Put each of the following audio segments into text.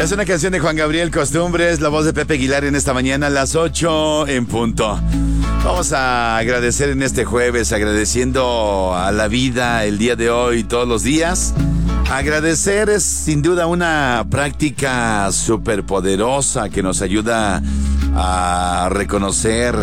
Es una canción de Juan Gabriel Costumbres, la voz de Pepe Aguilar en esta mañana a las 8 en punto. Vamos a agradecer en este jueves, agradeciendo a la vida el día de hoy, todos los días. Agradecer es sin duda una práctica súper poderosa que nos ayuda a reconocer,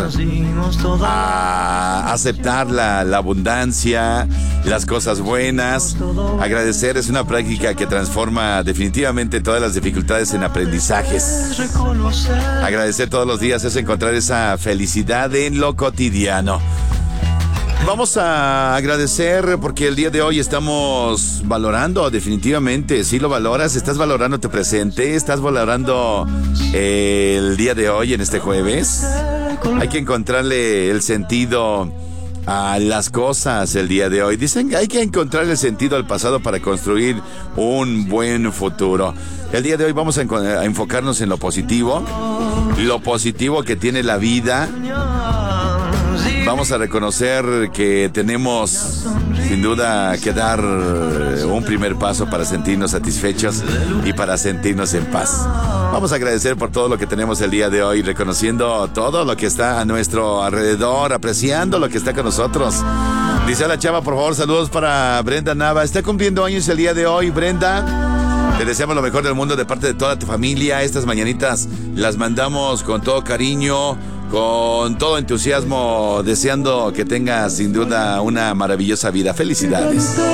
a aceptar la abundancia, las cosas buenas. Agradecer es una práctica que transforma definitivamente todas las dificultades en aprendizajes. Agradecer todos los días es encontrar esa felicidad en lo cotidiano. Vamos a agradecer porque el día de hoy estamos valorando definitivamente. Si lo valoras, estás valorando tu presente, estás valorando el día de hoy en este jueves. Hay que encontrarle el sentido a las cosas el día de hoy. Dicen que hay que encontrarle el sentido al pasado para construir un buen futuro. El día de hoy vamos a enfocarnos en lo positivo que tiene la vida. Vamos a reconocer que tenemos sin duda que dar un primer paso para sentirnos satisfechos y para sentirnos en paz. Vamos a agradecer por todo lo que tenemos el día de hoy, reconociendo todo lo que está a nuestro alrededor, apreciando lo que está con nosotros. Dice la chava, por favor, saludos para Brenda Nava. Está cumpliendo años el día de hoy, Brenda. Te deseamos lo mejor del mundo de parte de toda tu familia. Estas mañanitas las mandamos con todo cariño, con todo entusiasmo, deseando que tengas sin duda una maravillosa vida. Felicidades.